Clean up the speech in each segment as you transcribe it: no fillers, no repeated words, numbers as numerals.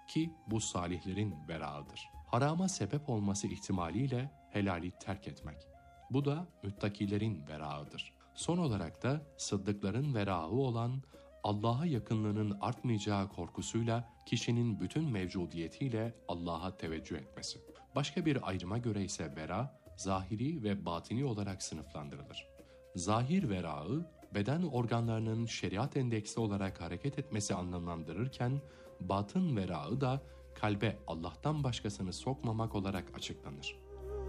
ki bu salihlerin verağıdır. Harama sebep olması ihtimaliyle helali terk etmek. Bu da müttakilerin verağıdır. Son olarak da sıddıkların verağı olan Allah'a yakınlığının artmayacağı korkusuyla kişinin bütün mevcudiyetiyle Allah'a teveccüh etmesi. Başka bir ayrıma göre ise vera, zahiri ve batini olarak sınıflandırılır. Zahir verağı, beden organlarının şeriat endeksli olarak hareket etmesi anlamlandırırken, batın verağı da kalbe Allah'tan başkasını sokmamak olarak açıklanır.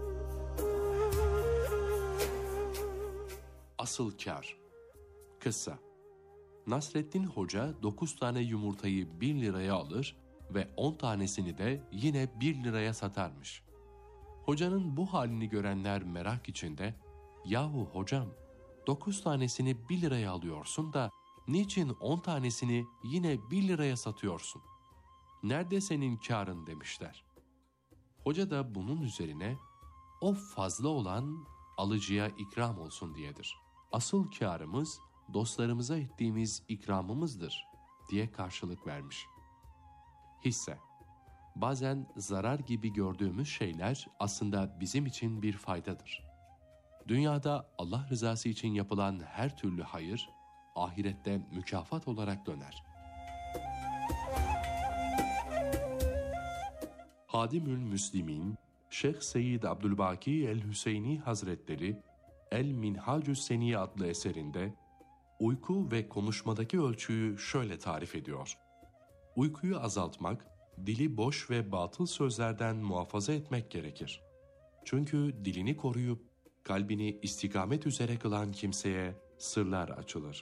Asıl kâr. Kıssa. Nasreddin Hoca 9 tane yumurtayı 1 liraya alır ve 10 tanesini de yine 1 liraya satarmış. Hocanın bu halini görenler merak içinde, "Yahu hocam, 9 tanesini 1 liraya alıyorsun da niçin 10 tanesini yine 1 liraya satıyorsun? Nerede senin kârın?" demişler. Hoca da bunun üzerine, "O fazla olan alıcıya ikram olsun diyedir. Asıl kârımız dostlarımıza ettiğimiz ikramımızdır," diye karşılık vermiş. Hisse. Bazen zarar gibi gördüğümüz şeyler aslında bizim için bir faydadır. Dünyada Allah rızası için yapılan her türlü hayır, ahirette mükafat olarak döner. Hadimül Müslimin, Şeyh Seyyid Abdülbaki el-Hüseyni Hazretleri, El-Minhacü's Seni adlı eserinde, uyku ve konuşmadaki ölçüyü şöyle tarif ediyor. Uykuyu azaltmak, dili boş ve batıl sözlerden muhafaza etmek gerekir. Çünkü dilini koruyup, kalbini istikamet üzere kılan kimseye sırlar açılır.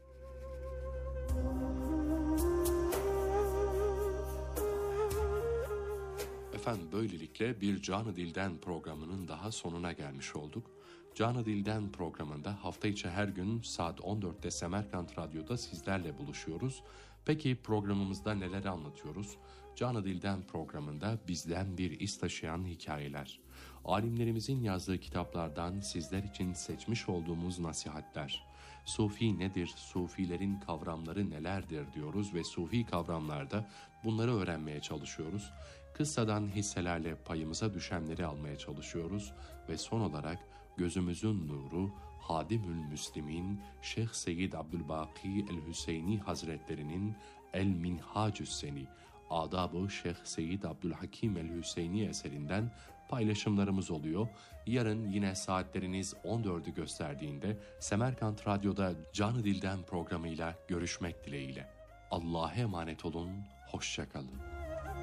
Efendim, böylelikle bir Canı Dilden programının daha sonuna gelmiş olduk. Canı Dilden programında hafta içi her gün saat 14'te Semerkant Radyo'da sizlerle buluşuyoruz. Peki programımızda neler anlatıyoruz? Canı Dilden programında bizden bir iz taşıyan hikayeler, alimlerimizin yazdığı kitaplardan sizler için seçmiş olduğumuz nasihatler, Sufi nedir, Sufilerin kavramları nelerdir diyoruz ve Sufi kavramlarda bunları öğrenmeye çalışıyoruz. Kıssadan hisselerle payımıza düşenleri almaya çalışıyoruz ve son olarak gözümüzün nuru Hadimül Müslimin Şeyh Seyyid Abdülbaki el-Hüseyni Hazretlerinin El-Minhacü's Seni Adab-ı Şeyh Seyyid Abdülhakim el-Hüseyni eserinden paylaşımlarımız oluyor. Yarın yine saatleriniz 14'ü gösterdiğinde Semerkant Radyo'da Canı Dilden programıyla görüşmek dileğiyle. Allah'a emanet olun, hoşça kalın.